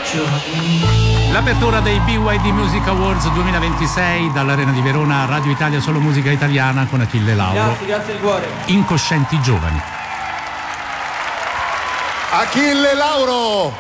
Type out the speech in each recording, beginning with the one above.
L'apertura dei BYD Music Awards 2026 dall'Arena di Verona, Radio Italia Solo Musica Italiana con Achille Lauro. Grazie di cuore. Incoscienti giovani. Achille Lauro!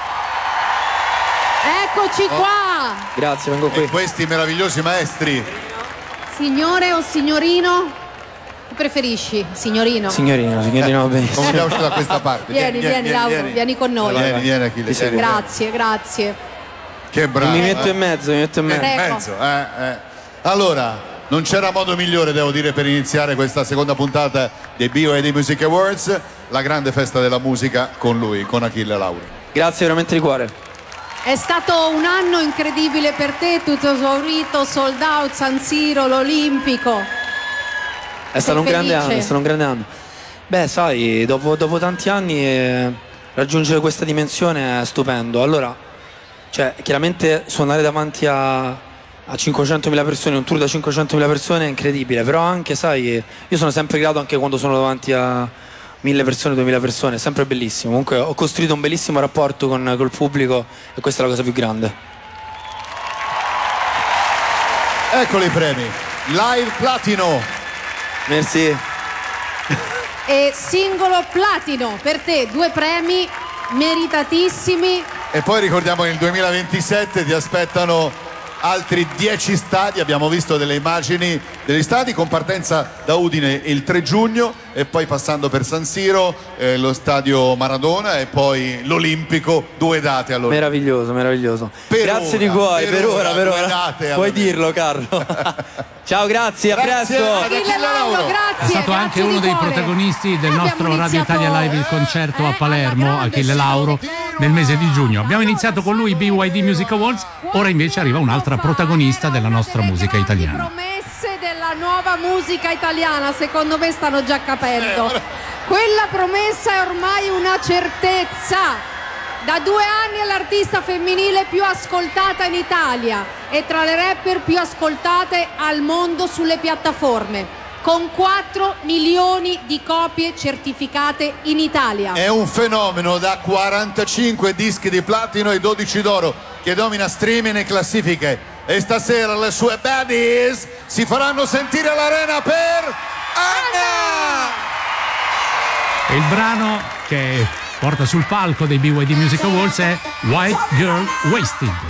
Eccoci qua! Grazie, vengo qui. E questi meravigliosi maestri. Signore o signorino? Che preferisci? Signorino? Signorino, va benissimo. Come abbiamo uscito da questa parte? Vieni, Lauro, vieni con noi. Vieni Achille. Grazie. Che bravo. Mi metto in mezzo. Prego. Allora, non c'era modo migliore, devo dire, per iniziare questa seconda puntata dei BYD Music Awards, la grande festa della musica con lui, con Achille Lauro. Grazie veramente di cuore. È stato un anno incredibile per te, tutto esaurito, sold out, San Siro, l'Olimpico. È stato un grande anno, Beh, sai, dopo tanti anni raggiungere questa dimensione è stupendo. Allora, cioè, chiaramente suonare davanti a 500.000 persone, un tour da 500.000 persone è incredibile, però anche, sai, io sono sempre grato anche quando sono davanti a 1.000 persone, 2.000 persone, è sempre bellissimo. Comunque ho costruito un bellissimo rapporto col pubblico e questa è la cosa più grande. Eccoli i premi. Live Platino. Merci. E singolo platino per te, 2 premi meritatissimi. E poi ricordiamo che nel 2027 ti aspettano altri 10 stadi, abbiamo visto delle immagini degli stadi con partenza da Udine il 3 giugno e poi passando per San Siro, lo stadio Maradona e poi l'Olimpico, 2 date allora. Meraviglioso. Grazie di cuore, per ora. Puoi dirlo, Carlo. Ciao, grazie, a presto. Achille Lauro, grazie. È stato anche uno dei protagonisti del nostro Radio Italia Live, il concerto a Palermo, Achille Lauro, nel mese di giugno. Abbiamo iniziato con lui i BYD Music Awards, ora invece arriva un'altra protagonista della nostra musica italiana. Le promesse della nuova musica italiana, secondo me, stanno già capendo. Quella promessa è ormai una certezza. Da 2 anni è l'artista femminile più ascoltata in Italia e tra le rapper più ascoltate al mondo sulle piattaforme, con 4 milioni di copie certificate in Italia. È un fenomeno da 45 dischi di platino e 12 d'oro che domina streaming e classifiche. E stasera le sue baddies si faranno sentire all'arena per Anna! E il brano che porta sul palco dei BYD Music Awards è White Girl Wasted.